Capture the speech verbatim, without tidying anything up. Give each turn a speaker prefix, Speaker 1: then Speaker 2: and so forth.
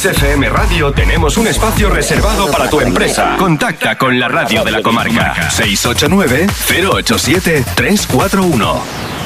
Speaker 1: Kiss F M Radio tenemos un espacio reservado para tu empresa. Contacta con la radio de la comarca. seis ocho nueve, cero ocho siete, tres cuatro uno.